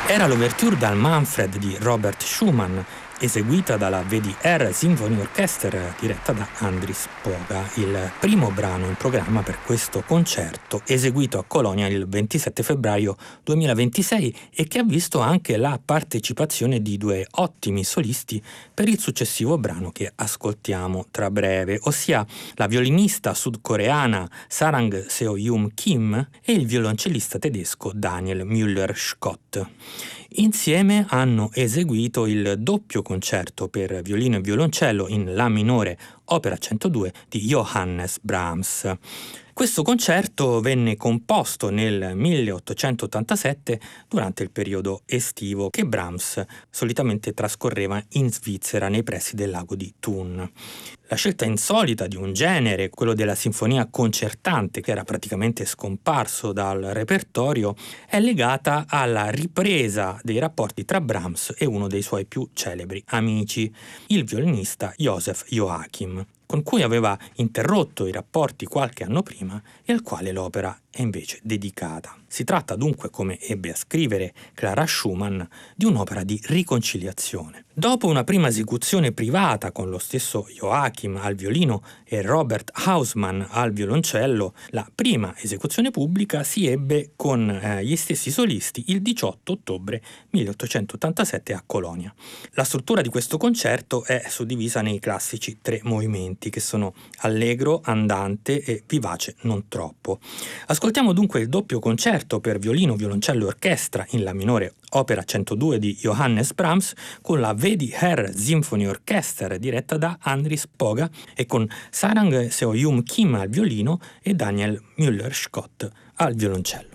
Era l'ouverture dal Manfred di Robert Schumann, eseguita dalla WDR Symphony Orchestra diretta da Andris Poga, il primo brano in programma per questo concerto eseguito a Colonia il 27 febbraio 2026 e che ha visto anche la partecipazione di due ottimi solisti per il successivo brano che ascoltiamo tra breve, ossia la violinista sudcoreana Sarang Seo-yum Kim e il violoncellista tedesco Daniel Müller-Schott. Insieme hanno eseguito il doppio concerto per violino e violoncello in La minore, opera 102 di Johannes Brahms. Questo concerto venne composto nel 1887 durante il periodo estivo che Brahms solitamente trascorreva in Svizzera nei pressi del lago di Thun. La scelta insolita di un genere, quello della sinfonia concertante, che era praticamente scomparso dal repertorio, è legata alla ripresa dei rapporti tra Brahms e uno dei suoi più celebri amici, il violinista Joseph Joachim, con cui aveva interrotto i rapporti qualche anno prima e al quale l'opera è invece dedicata. Si tratta dunque, come ebbe a scrivere Clara Schumann, di un'opera di riconciliazione. Dopo una prima esecuzione privata con lo stesso Joachim al violino e Robert Hausmann al violoncello, la prima esecuzione pubblica si ebbe con gli stessi solisti il 18 ottobre 1887 a Colonia. La struttura di questo concerto è suddivisa nei classici 3 movimenti che sono allegro, andante e vivace non troppo. Ascoltiamo dunque il doppio concerto per violino, violoncello e orchestra in La minore, opera 102 di Johannes Brahms, con la WDR Symphony Orchestra diretta da Andris Poga e con Sarang Seo-yum Kim al violino e Daniel Müller-Schott al violoncello.